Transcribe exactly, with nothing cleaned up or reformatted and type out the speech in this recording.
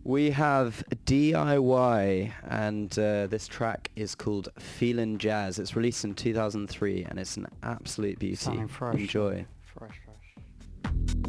We have D I Y, and uh, this track is called Feelin' Jazz. It's released in two thousand three, and it's an absolute beauty. Sounding fresh. Enjoy. Fresh track.